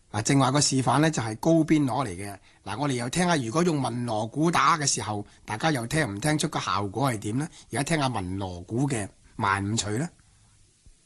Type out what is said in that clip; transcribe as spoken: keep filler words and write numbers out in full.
嗱，正話個示範呢就係高邊攞嚟嘅。嗱，我哋又聽下，如果用文鑼鼓打嘅時候，大家又聽唔聽出個效果係點呢？而家聽下文鑼鼓嘅慢五取呢。